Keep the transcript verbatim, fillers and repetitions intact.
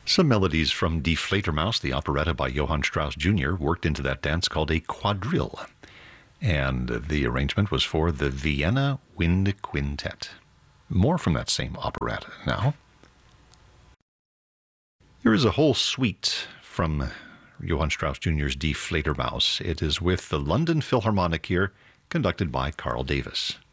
Some melodies from Die Fledermaus, the operetta by Johann Strauss Junior, worked into that dance called a quadrille. And the arrangement was for the Vienna Wind Quintet. More from that same operetta now. Here is a whole suite from Johann Strauss Junior's Die Fledermaus. It is with the London Philharmonic here, conducted by Carl Davis.